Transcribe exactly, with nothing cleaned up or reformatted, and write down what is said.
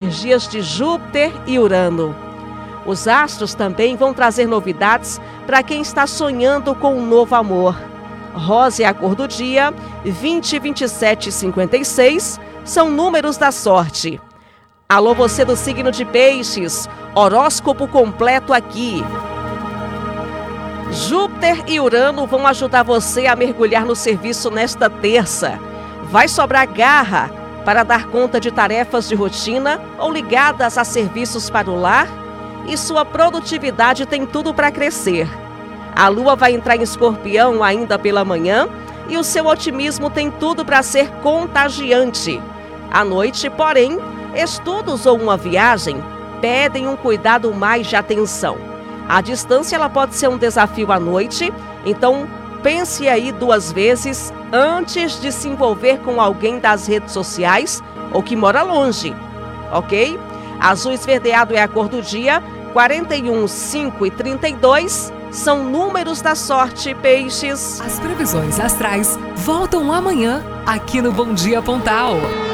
energias de Júpiter e Urano. Os astros também vão trazer novidades para quem está sonhando com um novo amor. Rosa é a cor do dia, vinte, vinte e sete e cinquenta e seis são números da sorte. Alô, você do signo de Peixes, horóscopo completo aqui. Júpiter e Urano vão ajudar você a mergulhar no serviço nesta terça. Vai sobrar garra para dar conta de tarefas de rotina ou ligadas a serviços para o lar, e sua produtividade tem tudo para crescer. A lua vai entrar em Escorpião ainda pela manhã e o seu otimismo tem tudo para ser contagiante. À noite, porém, estudos ou uma viagem pedem um cuidado mais de atenção. A distância ela pode ser um desafio à noite, então pense aí duas vezes antes de se envolver com alguém das redes sociais ou que mora longe, ok? Azul esverdeado é a cor do dia, quarenta e um, cinco e trinta e dois são números da sorte, Peixes. As previsões astrais voltam amanhã aqui no Bom Dia Pontal.